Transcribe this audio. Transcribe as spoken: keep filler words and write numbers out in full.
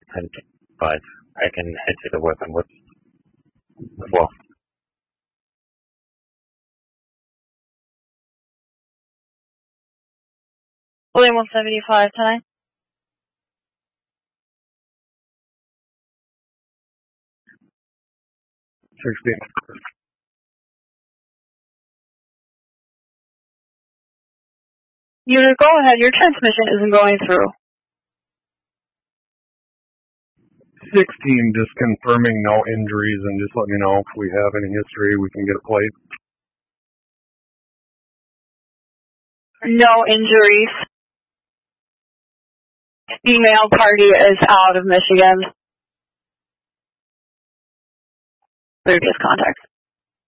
and but I can hit you the weapon with as well. William one seventy-five, ten. sixteen. Unit, go ahead. Your transmission isn't going through. sixteen, just confirming no injuries and just let me know if we have any history, we can get a plate. No injuries. Female party is out of Michigan. Previous contact.